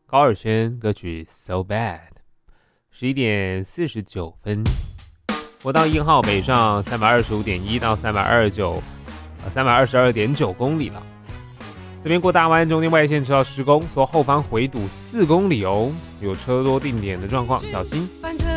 高尔宣歌曲 So Bad。11点49分，国道1号北上325.1到322.9公里了。这边过大湾中间外线车道施工，所后方回堵4公里哦，有车多定点的状况，小心。